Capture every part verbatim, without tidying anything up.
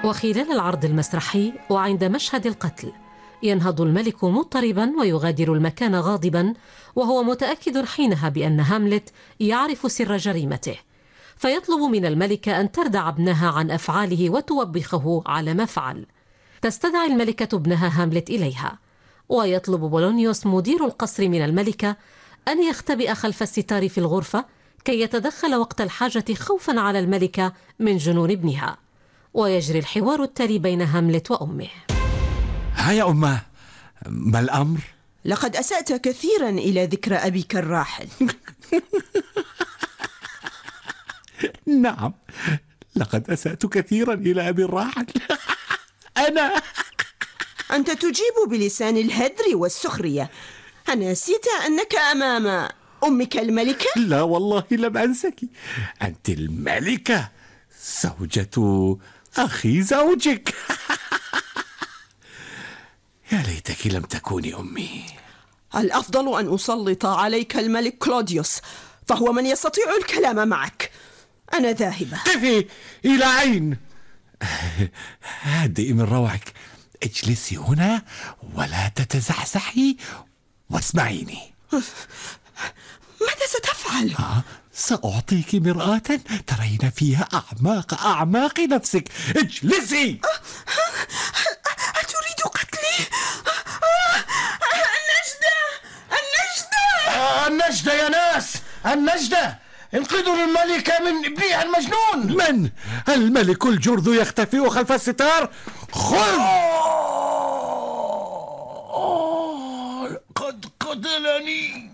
وخلال العرض المسرحي وعند مشهد القتل ينهض الملك مضطربا ويغادر المكان غاضبا، وهو متأكد حينها بأن هاملت يعرف سر جريمته، فيطلب من الملكة أن تردع ابنها عن أفعاله وتوبخه على ما فعل. تستدعي الملكة ابنها هاملت إليها، ويطلب بولونيوس مدير القصر من الملكة أن يختبئ خلف الستار في الغرفة كي يتدخل وقت الحاجة خوفا على الملكة من جنون ابنها. ويجري الحوار التالي بين هاملت وأمه. ها يا أمه، ما الأمر؟ لقد أسأت كثيرا إلى ذكرى أبيك الراحل. نعم، لقد أسأت كثيرا إلى أبي الراحل. أنا أنت تجيب بلسان الهدر والسخرية. أنسيت أنك أمام أمك الملكة؟ لا والله لم أنسك، أنت الملكة زوجة أخي زوجك. يا ليتك لم تكوني أمي. الأفضل أن أسلط عليك الملك كلوديوس، فهو من يستطيع الكلام معك. أنا ذاهبة. قفي، إلى أين؟ هدئي من روعك، اجلسي هنا ولا تتزحزحي واسمعيني. ماذا ستفعل؟ آه، سأعطيك مرآة ترين فيها أعماق أعماق نفسك. اجلسي. أتريد قتلي؟ النجدة النجدة النجدة يا ناس، النجدة، انقذوا الملكة من ابنها المجنون. من؟ الملك الجرذ يختفي خلف الستار. خذ. قد قتلني.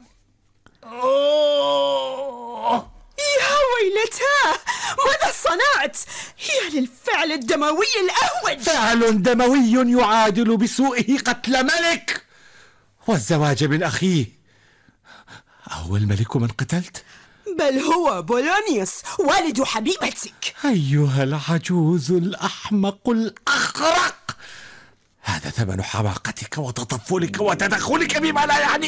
يا ويلتاه، ماذا صنعت؟ يا للفعل الدموي الأهوج. فعل دموي يعادل بسوءه قتل ملك والزواج من أخيه. أهو الملك من قتلت؟ بل هو بولونيوس والد حبيبتك. أيها العجوز الأحمق الأخرق، هذا ثمن حماقتك وتطفلك وتدخلك بما لا يعني.